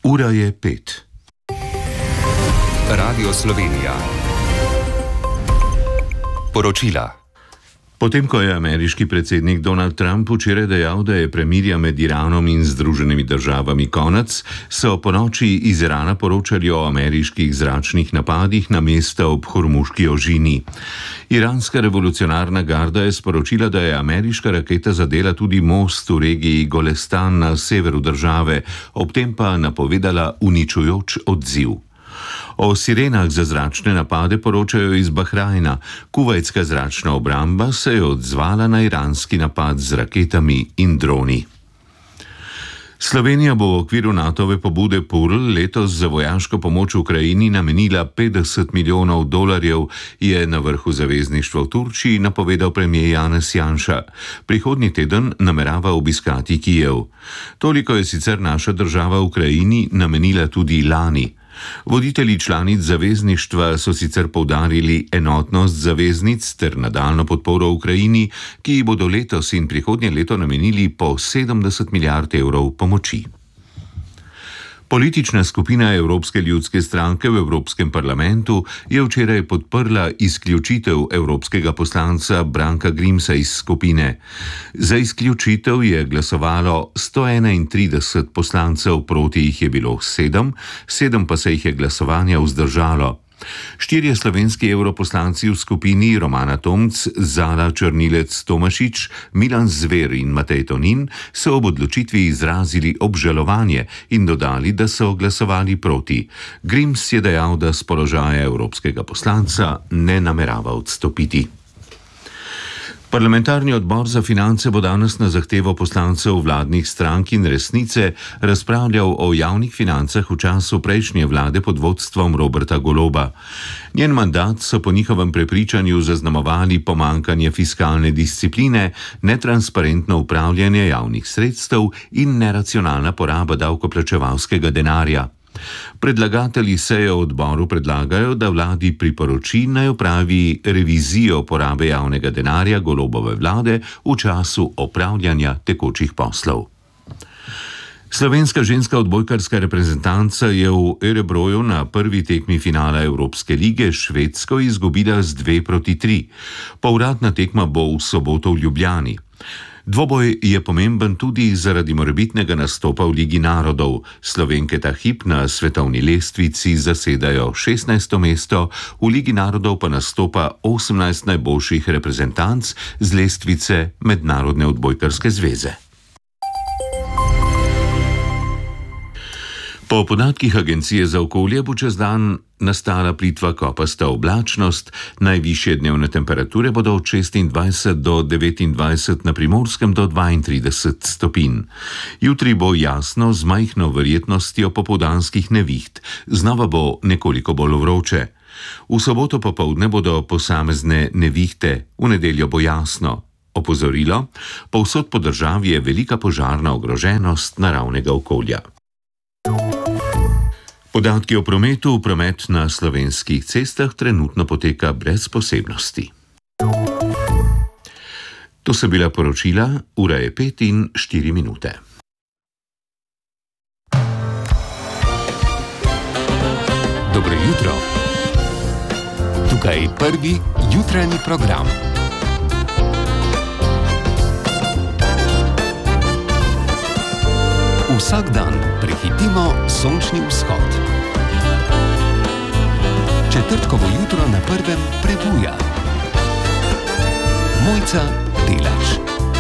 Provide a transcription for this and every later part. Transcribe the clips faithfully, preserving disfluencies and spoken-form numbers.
Ura je pet. Radio Slovenija. Poročila. Potem, ko je ameriški predsednik Donald Trump včeraj dejal, da je premirja med Iranom in Združenimi državami konec, so ponoči iz Irana poročali o ameriških zračnih napadih na mesta ob Hormuški ožini. Iranska revolucionarna garda je sporočila, da je ameriška raketa zadela tudi most v regiji Golestan na severu države, ob tem pa napovedala uničujoč odziv. O sirenah za zračne napade poročajo iz Bahrajna. Kuvajtska zračna obramba se je odzvala na iranski napad z raketami in droni. Slovenija bo v okviru Natove pobude P U R L letos za vojaško pomoč Ukrajini namenila petdeset milijonov dolarjev, je na vrhu zavezništva v Turčiji napovedal premier Janez Janša. Prihodnji teden namerava obiskati Kijev. Toliko je sicer naša država Ukrajini namenila tudi lani. Voditelji članic zavezništva so sicer poudarili enotnost zaveznic ter nadaljno podporo Ukrajini, ki ji bodo letos in prihodnje leto namenili po sedemdeset milijard evrov pomoči. Politična skupina Evropske ljudske stranke v Evropskem parlamentu je včeraj podprla izključitev evropskega poslanca Branka Grimsa iz skupine. Za izključitev je glasovalo sto enaintrideset poslancev, proti jih je bilo sedem, sedem pa se jih je glasovanja vzdržalo. Štirje slovenski evroposlanci v skupini Romana Tomc, Zala Črnilec Tomašič, Milan Zver in Matej Tonin so ob odločitvi izrazili obžalovanje in dodali, da so glasovali proti. Grims je dejal, da s položaja evropskega poslanca ne namerava odstopiti. Parlamentarni odbor za finance bo danes na zahtevo poslancev vladnih strank in Resnice razpravljal o javnih financah v času prejšnje vlade pod vodstvom Roberta Goloba. Njen mandat so po njihovem prepričanju zaznamovali pomankanje fiskalne discipline, netransparentno upravljanje javnih sredstev in neracionalna poraba davkoplačevalskega denarja. Predlagatelji seje odboru predlagajo, da vladi priporoči, naj opravi revizijo porabe javnega denarja Golobove vlade v času opravljanja tekočih poslov. Slovenska ženska odbojkarska reprezentanca je v Örebroju na prvi tekmi finala Evropske lige Švedsko izgubila z dve proti tri. Povratna tekma bo v soboto v Ljubljani. Dvoboj je pomemben tudi zaradi morebitnega nastopa v Ligi narodov. Slovenke ta hip na svetovni lestvici zasedajo šestnajsto mesto, v Ligi narodov pa nastopa osemnajst najboljših reprezentanc z lestvice Mednarodne odbojkarske zveze. Po podatkih Agencije za okolje bo čez dan nastala plitva kopasta oblačnost, najvišje dnevne temperature bodo od šestindvajset do devetindvajset, na Primorskem do dvaintrideset stopinj. Jutri bo jasno z majhno verjetnostjo popoldanskih neviht, znova bo nekoliko bolj vroče. V soboto popoldne bodo posamezne nevihte, v nedeljo bo jasno. Opozorilo: povsod po državi je velika požarna ogroženost naravnega okolja. Podatki o prometu. Promet na slovenskih cestah trenutno poteka brez posebnosti. To so bila poročila, ura je pet in štiri minute. Dobro jutro. Tukaj je prvi jutranji program. Vsak dan prehitimo sončni vzhod. Četrtkovo jutro na prvem prebuja. Mojca Delač.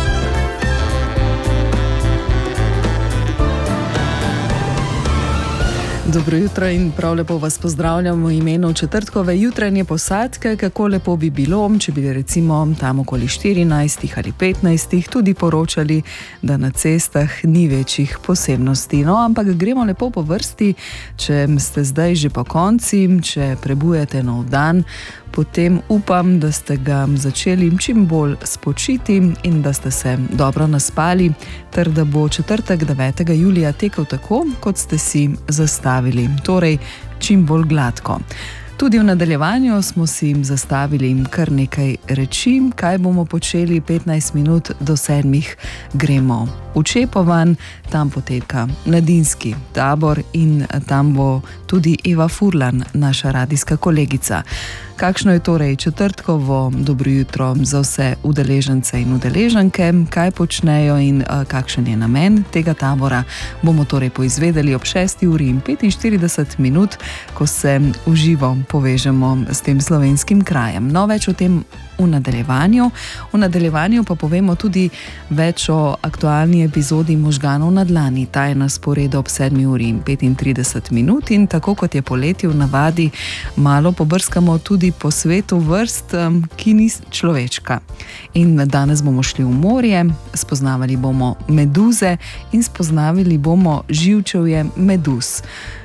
Dobro jutro in prav lepo vas pozdravljam v imenu četrtkove jutranje posadke. Kako lepo bi bilo, če bi recimo tam okoli štirinajstih ali petnajstih tudi poročali, da na cestah ni večjih posebnosti. No, ampak gremo lepo po vrsti. Če ste zdaj že po konci, če prebujate nov dan, potem upam, da ste ga začeli čim bolj spočiti in da ste se dobro naspali, ter da bo četrtek devetega julija tekel tako, kot ste si zastavili, torej čim bolj gladko. Tudi v nadaljevanju smo si jim zastavili kar nekaj reči, kaj bomo počeli petnajst minut do sedmih. Gremo v Čepovan, tam poteka mladinski tabor in tam bo tudi Eva Furlan, naša radijska kolegica. Kakšno je torej četrtkovo dobro jutro za vse udeležence in udeleženke, kaj počnejo in uh, kakšen je namen tega tabora, bomo torej poizvedeli ob šesti uri in petinštirideset minut, ko se v živo povežemo s tem slovenskim krajem. No, več o tem v nadaljevanju. V nadaljevanju pa povemo tudi več o aktualni epizodi Možganov na dlani. Ta je na sporedu ob sedmi uri in petintrideset minut in tako kot je poleti v navadi, malo pobrskamo tudi po svetu vrst, ki ni človečka. In danes bomo šli v morje, spoznavali bomo meduze in spoznavali bomo živčevje meduz.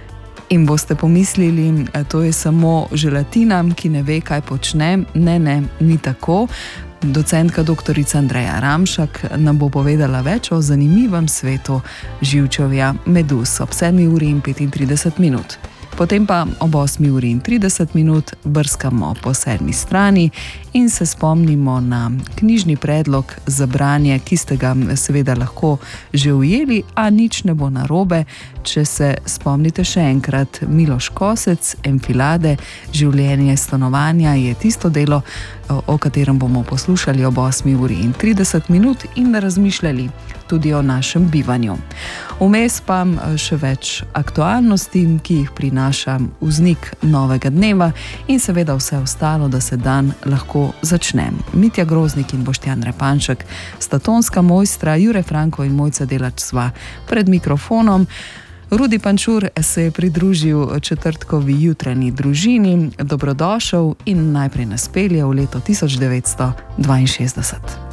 In boste pomislili, to je samo želatina, ki ne ve, kaj počne. Ne, ne, ni tako. Docentka doktorica Andreja Ramšak nam bo povedala več o zanimivem svetu živčevja meduz ob sedmi uri in petintrideset minut. Potem pa ob osmi uri in trideset minut brskamo po sedmi strani in se spomnimo na knjižni predlog za branje, ki ste ga seveda lahko že ujeli, a nič ne bo narobe, če se spomnite še enkrat. Miloš Kosec, Enfilade, življenje stanovanja je tisto delo, o katerem bomo poslušali ob osmi uri in trideset minut in razmišljali tudi o našem bivanju. Vmes pa še več aktualnosti, ki jih prinaša vznik novega dneva in seveda vse ostalo, da se dan lahko začne. Mitja Groznik in Boštjan Repanšek sta tonska mojstra, Jure Franko in Mojca Delač sva pred mikrofonom. Rudi Pančur se je pridružil četrtkovi jutranji družini. Dobrodošel in najprej nas pelje v leto tisoč devetsto dvainšestdeset.